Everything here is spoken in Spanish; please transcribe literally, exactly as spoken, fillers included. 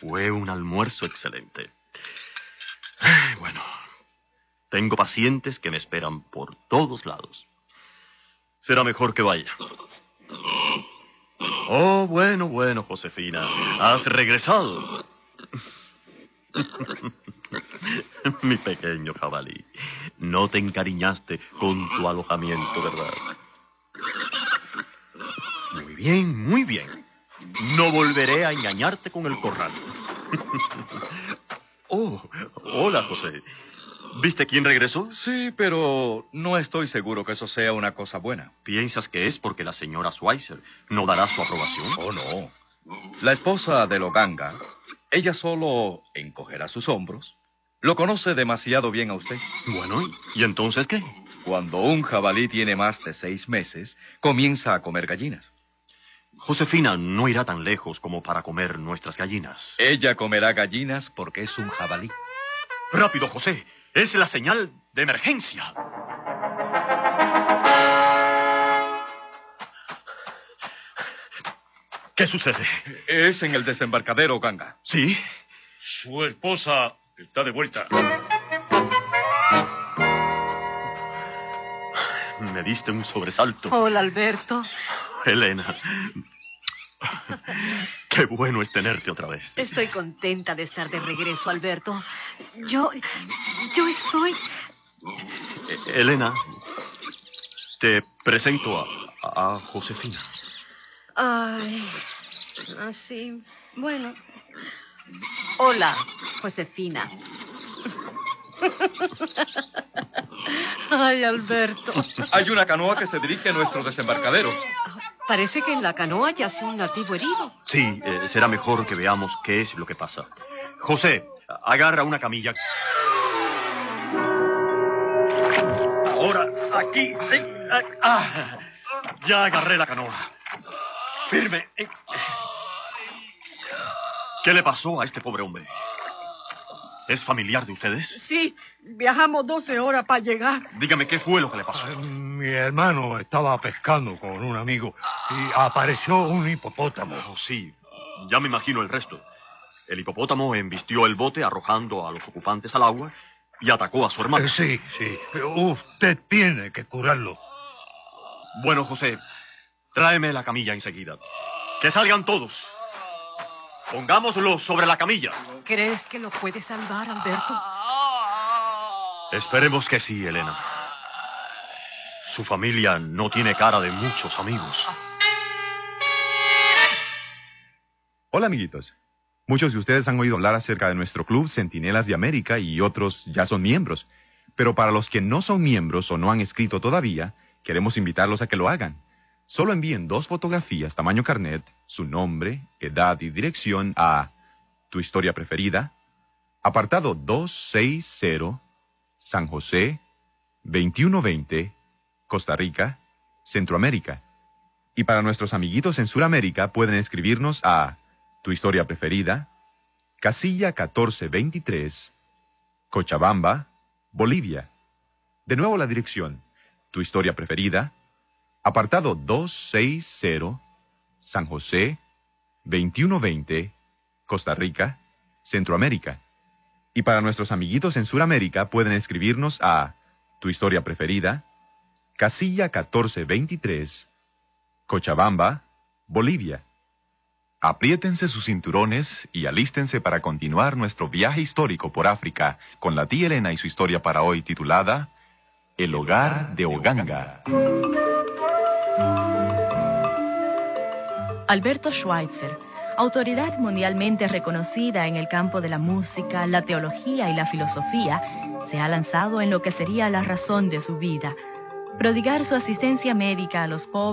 Fue un almuerzo excelente. Bueno, tengo pacientes que me esperan por todos lados. Será mejor que vaya. Oh, bueno, bueno, Josefina. Has regresado. Mi pequeño jabalí. No te encariñaste con tu alojamiento, ¿verdad? Muy bien, muy bien. No volveré a engañarte con el corral. Oh, hola, José. ¿Viste quién regresó? Sí, pero no estoy seguro que eso sea una cosa buena. ¿Piensas que es porque la señora Schweitzer no dará su aprobación? Oh, no. La esposa de Loganga, ella solo encogerá sus hombros. Lo conoce demasiado bien a usted. Bueno, ¿y entonces qué? Cuando un jabalí tiene más de seis meses, comienza a comer gallinas. Josefina no irá tan lejos como para comer nuestras gallinas. Ella comerá gallinas porque es un jabalí. ¡Rápido, José! ¡Es la señal de emergencia! ¿Qué sucede? Es en el desembarcadero, Ganga. ¿Sí? Su esposa está de vuelta. Me diste un sobresalto. Hola, Alberto. Elena. Qué bueno es tenerte otra vez. Estoy contenta de estar de regreso, Alberto. Yo... yo estoy... Eh, Elena, te presento a, a Josefina. Ay, así... Bueno. Hola, Josefina. Ay, Alberto. Hay una canoa que se dirige a nuestro desembarcadero. Parece que en la canoa yace un nativo herido. Sí, eh, será mejor que veamos qué es lo que pasa. José, agarra una camilla. Ahora, aquí. Eh, eh, ah, ya agarré la canoa. Firme. Eh. ¿Qué le pasó a este pobre hombre? ¿Es familiar de ustedes? Sí, viajamos doce horas para llegar. Dígame, ¿qué fue lo que le pasó? Eh, Mi hermano estaba pescando con un amigo y apareció un hipopótamo. Oh, sí, ya me imagino el resto. El hipopótamo embistió el bote arrojando a los ocupantes al agua y atacó a su hermano. Eh, Sí, sí. Usted tiene que curarlo. Bueno, José, tráeme la camilla enseguida. ¡Que salgan todos! Pongámoslo sobre la camilla. ¿Crees que lo puede salvar, Alberto? Esperemos que sí, Elena. Su familia no tiene cara de muchos amigos. Hola, amiguitos. Muchos de ustedes han oído hablar acerca de nuestro club Centinelas de América y otros ya son miembros. Pero para los que no son miembros o no han escrito todavía, queremos invitarlos a que lo hagan. Solo envíen dos fotografías tamaño carnet, su nombre, edad y dirección a Tu Historia Preferida, apartado doscientos sesenta, San José, veintiuno veinte, Costa Rica, Centroamérica. Y para nuestros amiguitos en Sudamérica pueden escribirnos a Tu Historia Preferida, casilla catorce veintitrés, Cochabamba, Bolivia. De nuevo la dirección, Tu Historia Preferida, apartado doscientos sesenta, San José, veintiuno veinte, Costa Rica, Centroamérica. Y para nuestros amiguitos en Sudamérica pueden escribirnos a Tu Historia Preferida, casilla catorce veintitrés, Cochabamba, Bolivia. Apriétense sus cinturones y alístense para continuar nuestro viaje histórico por África con la tía Elena y su historia para hoy titulada El Hogar de Oganga. Alberto Schweitzer, autoridad mundialmente reconocida en el campo de la música, la teología y la filosofía, se ha lanzado en lo que sería la razón de su vida: prodigar su asistencia médica a los pobres